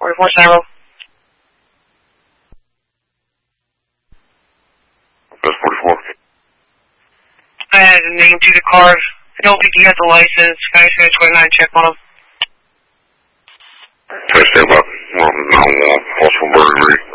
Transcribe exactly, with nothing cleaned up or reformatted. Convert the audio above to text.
forty-four Cyro. That's forty-four. I had a name to the card. I don't think he had the license. Guys, guys, twenty-nine, check on him. Can I stand by? Well, no, no, also very, very